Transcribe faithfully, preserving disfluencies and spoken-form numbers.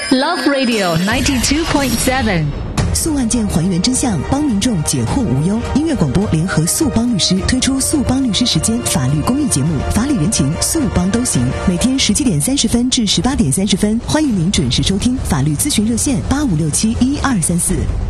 Love Radio ninety two point seven。 诉案件还原真相，帮民众解惑无忧。音乐广播联合速帮律师推出速帮律师时间法律公益节目，法理人情，速帮都行。每天十七点三十分至十八点三十分，欢迎您准时收听。法律咨询热线八五六七一二三四。